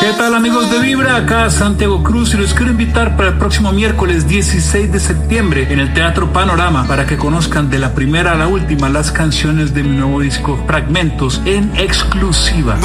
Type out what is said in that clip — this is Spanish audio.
¿Qué tal, amigos de Vibra? Acá Santiago Cruz y los quiero invitar para el próximo miércoles 16 de septiembre en el Teatro Panorama para que conozcan de la primera a la última las canciones de mi nuevo disco Fragmentos en exclusiva.